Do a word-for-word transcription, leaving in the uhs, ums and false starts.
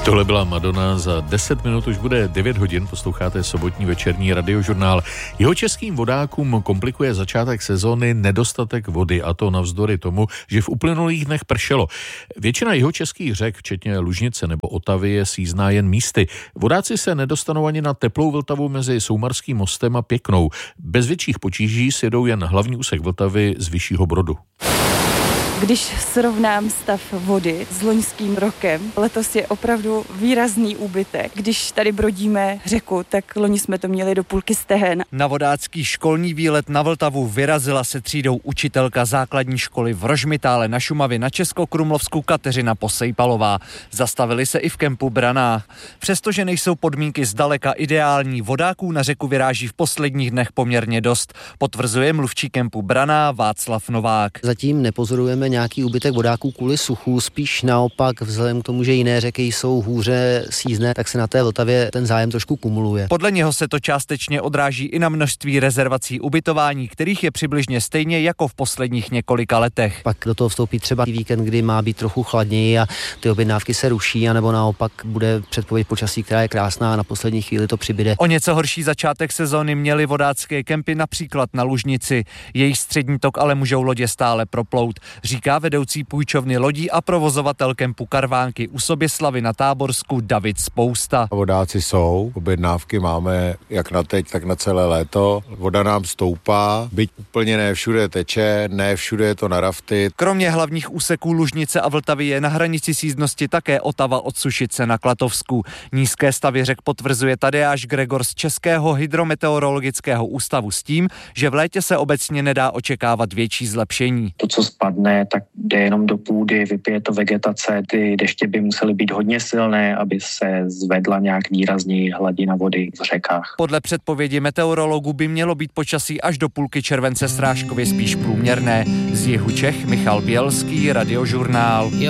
Tohle byla Madonna, za deset minut už bude devět hodin, posloucháte sobotní večerní radiožurnál. Jihočeským vodákům komplikuje začátek sezóny nedostatek vody, a to navzdory tomu, že v uplynulých dnech pršelo. Většina jihočeských řek, včetně Lužnice nebo Otavy, je sízná jen místy. Vodáci se nedostanou ani na teplou Vltavu mezi Soumarským mostem a Pěknou. Bez větších potíží sjedou jen hlavní úsek Vltavy z Vyššího Brodu. Když srovnám stav vody s loňským rokem, letos je opravdu výrazný úbytek. Když tady brodíme řeku, tak loni jsme to měli do půlky stehen. Na vodácký školní výlet na Vltavu vyrazila se třídou učitelka základní školy v Rožmitále na Šumavě na Českokrumlovsku Kateřina Posejpalová. Zastavili se i v kempu Braná. Přestože nejsou podmínky zdaleka ideální, vodáků na řeku vyráží v posledních dnech poměrně dost, potvrzuje mluvčí kempu Braná Václav Novák. Zatím nepozorujeme nějaký úbytek vodáků kvůli suchu, spíš naopak vzhledem k tomu, že jiné řeky jsou hůře sízné, tak se na té Vltavě ten zájem trošku kumuluje. Podle něho se to částečně odráží i na množství rezervací ubytování, kterých je přibližně stejně jako v posledních několika letech. Pak do toho vstoupí třeba víkend, kdy má být trochu chladněji a ty objednávky se ruší, anebo naopak bude předpověď počasí, která je krásná a na poslední chvíli to přibyde. O něco horší začátek sezóny měly vodácké kempy například na Lužnici. Jejich střední tok ale můžou lodě stále proplout, říká vedoucí půjčovny lodí a provozovatel kempu Karvánky u Soběslavy na Táborsku David Spousta. Vodáci jsou, objednávky máme jak na teď, tak na celé léto. Voda nám stoupá, byť úplně ne všude teče, ne všude je to na rafty. Kromě hlavních úseků Lužnice a Vltavy je na hranici síznosti také Otava od Sušice na Klatovsku. Nízké stavy řek potvrzuje Tadeáš Gregor z Českého hydrometeorologického ústavu s tím, že v létě se obecně nedá očekávat větší zlepšení. To, co spadne, tak jde jenom do půdy, vypije to vegetace, ty deště by musely být hodně silné, aby se zvedla nějak výrazněji hladina vody v řekách. Podle předpovědi meteorologů by mělo být počasí až do půlky července srážkově spíš průměrné. Z jihu Čech Michal Bělský, Radiožurnál.